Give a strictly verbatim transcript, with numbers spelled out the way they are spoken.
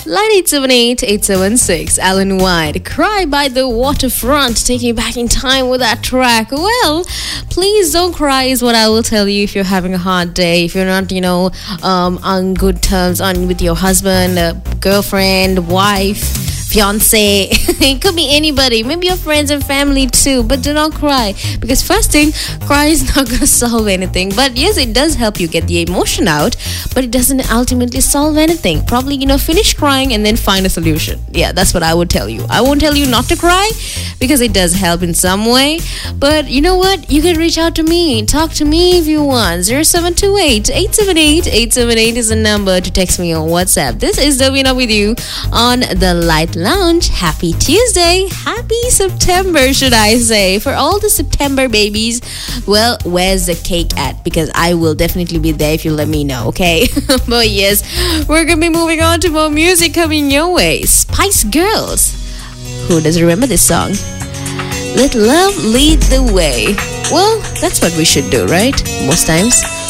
Line eight seven eight, eight seven six, Alan White, Cry by the Waterfront, taking you back in time with that track. Well, please don't cry is what I will tell you if you're having a hard day, if you're not, you know, um, on good terms on with your husband, uh, girlfriend, wife, fiance. It could be anybody, maybe your friends and family too, but do not cry, because first thing, cry is not going to solve anything. But yes, it does help you get the emotion out, but it doesn't ultimately solve anything. Probably, you know, finish crying and then find a solution. Yeah, that's what I would tell you. I won't tell you not to cry, because it does help in some way. But you know what, you can reach out to me, talk to me if you want. Zero seven two eight, eight seven eight, eight seven eight is the number to text me on WhatsApp. This is Davina with you on the Light Lounge. Happy Tuesday, happy September, should I say, for all the September babies. Well, where's the cake at? Because I will definitely be there if you let me know, okay? But yes, we're gonna be moving on to more music coming your way. Spice Girls. Who doesn't remember this song? Let love lead the way. Well, that's what we should do, right? Most times.